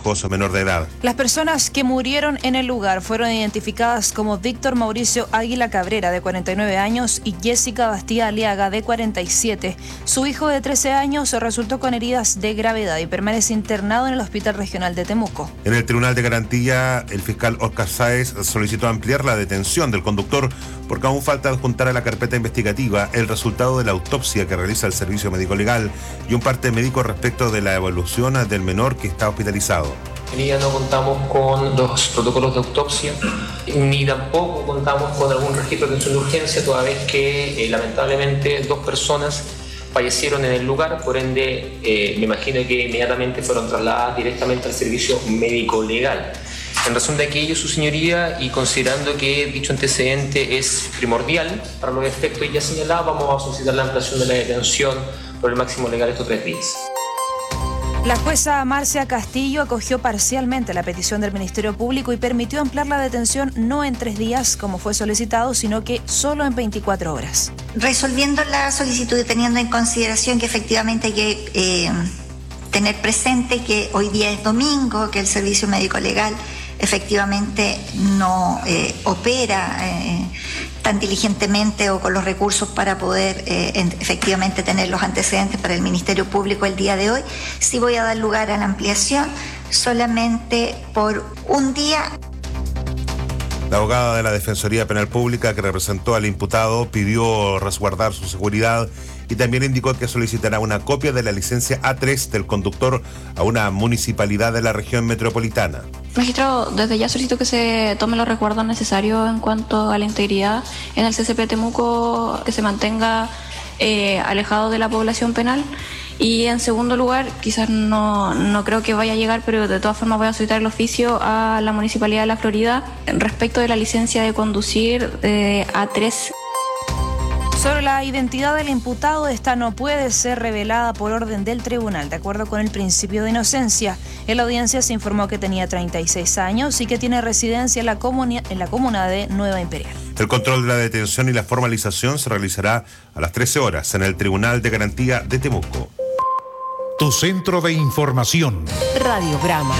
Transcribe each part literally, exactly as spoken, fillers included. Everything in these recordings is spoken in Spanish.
hijos menor de edad. Las personas que murieron en el lugar fueron identificadas como Víctor Mauricio Águila Cabrera, de cuarenta y nueve años, y Jessica Bastía Aliaga, de cuarenta y siete. Su hijo de trece años resultó con heridas de gravedad y permanece internado en el Hospital Regional de Temuco. En el Tribunal de Garantía, el fiscal Oscar Sáez solicitó ampliar la detención del conductor porque aún falta adjuntar a la carpeta investigativa el resultado de la autopsia que realiza el Servicio Médico Legal y un parte médico respecto de la evolución del menor que está hospitalizado. Hoy día no contamos con los protocolos de autopsia, ni tampoco contamos con algún registro de atención de urgencia, toda vez que eh, lamentablemente dos personas fallecieron en el lugar, por ende eh, me imagino que inmediatamente fueron trasladadas directamente al Servicio Médico Legal. En razón de aquello, su señoría, y considerando que dicho antecedente es primordial para los efectos ya señalados, vamos a solicitar la ampliación de la detención por el máximo legal estos tres días. La jueza Marcia Castillo acogió parcialmente la petición del Ministerio Público y permitió ampliar la detención no en tres días, como fue solicitado, sino que solo en veinticuatro horas. Resolviendo la solicitud y teniendo en consideración que efectivamente hay que eh, tener presente que hoy día es domingo, que el Servicio Médico Legal efectivamente no eh, opera eh, tan diligentemente o con los recursos para poder eh, en, efectivamente tener los antecedentes para el Ministerio Público el día de hoy, sí voy a dar lugar a la ampliación solamente por un día. La abogada de la Defensoría Penal Pública que representó al imputado pidió resguardar su seguridad y también indicó que solicitará una copia de la licencia A tres del conductor a una municipalidad de la región metropolitana. Magistrado, desde ya solicito que se tomen los resguardos necesarios en cuanto a la integridad en el C C P Temuco, que se mantenga eh, alejado de la población penal. Y en segundo lugar, quizás no, no creo que vaya a llegar, pero de todas formas voy a solicitar el oficio a la Municipalidad de La Florida respecto de la licencia de conducir de A tres. Sobre la identidad del imputado, esta no puede ser revelada por orden del tribunal, de acuerdo con el principio de inocencia. En la audiencia se informó que tenía treinta y seis años y que tiene residencia en la, comuna, en la comuna de Nueva Imperial. El control de la detención y la formalización se realizará a las trece horas en el Tribunal de Garantía de Temuco. Tu centro de información. Radio Brahma.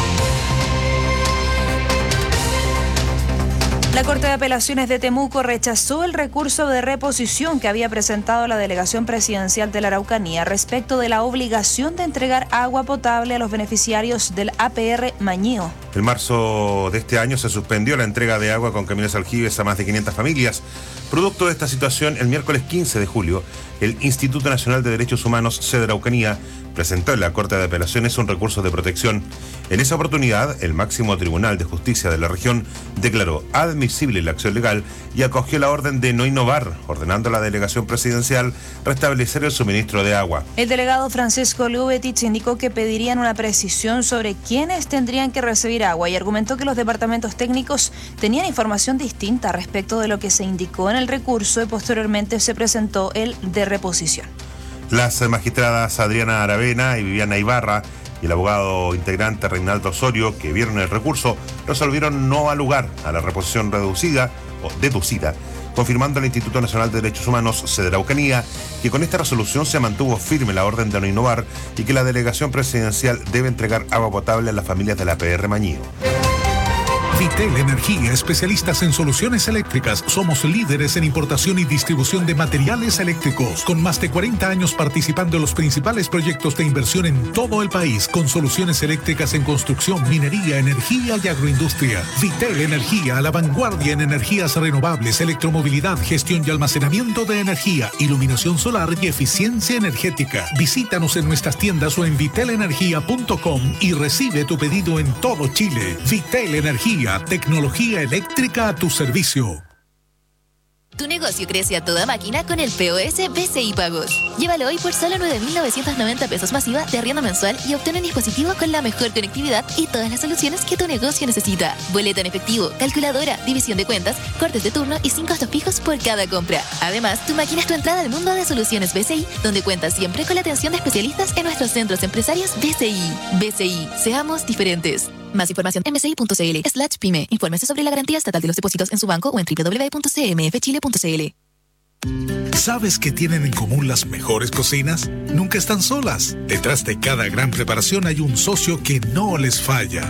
La Corte de Apelaciones de Temuco rechazó el recurso de reposición que había presentado la delegación presidencial de la Araucanía respecto de la obligación de entregar agua potable a los beneficiarios del A P R Mañío. En marzo de este año se suspendió la entrega de agua con camiones aljibes a más de quinientas familias. Producto de esta situación, el miércoles quince de julio, el Instituto Nacional de Derechos Humanos, sede Araucanía, presentó en la Corte de Apelaciones un recurso de protección. En esa oportunidad, el máximo Tribunal de Justicia de la región declaró admisible la acción legal y acogió la orden de no innovar, ordenando a la delegación presidencial restablecer el suministro de agua. El delegado Francisco Lubetich indicó que pedirían una precisión sobre quiénes tendrían que recibir agua y argumentó que los departamentos técnicos tenían información distinta respecto de lo que se indicó en el recurso y posteriormente se presentó el de reposición. Las magistradas Adriana Aravena y Viviana Ibarra y el abogado integrante Reinaldo Osorio, que vieron el recurso, resolvieron no dar lugar a la reposición reducida o deducida, confirmando al Instituto Nacional de Derechos Humanos, sede Araucanía, que con esta resolución se mantuvo firme la orden de no innovar y que la delegación presidencial debe entregar agua potable a las familias de la A P R Mañío. Vitel Energía, especialistas en soluciones eléctricas. Somos líderes en importación y distribución de materiales eléctricos, con más de cuarenta años participando en los principales proyectos de inversión en todo el país, con soluciones eléctricas en construcción, minería, energía y agroindustria. Vitel Energía, a la vanguardia en energías renovables, electromovilidad, gestión y almacenamiento de energía, iluminación solar y eficiencia energética. Visítanos en nuestras tiendas o en vitel energía punto com y recibe tu pedido en todo Chile. Vitel Energía, tecnología eléctrica a tu servicio. Tu negocio crece a toda máquina con el P O S B C I Pagos. Llévalo hoy por solo nueve mil novecientos noventa pesos masiva de arriendo mensual y obtén un dispositivo con la mejor conectividad y todas las soluciones que tu negocio necesita. Boleta en efectivo, calculadora, división de cuentas, cortes de turno y sin costos fijos por cada compra. Además, tu máquina es tu entrada al mundo de soluciones B C I, donde cuentas siempre con la atención de especialistas en nuestros centros empresarios B C I. B C I, seamos diferentes. Más información en bci.cl slash pyme. Infórmese sobre la garantía estatal de los depósitos en su banco o en doble u doble u doble u punto c m f chile punto c l. ¿Sabes qué tienen en común las mejores cocinas? Nunca están solas. Detrás de cada gran preparación hay un socio que no les falla.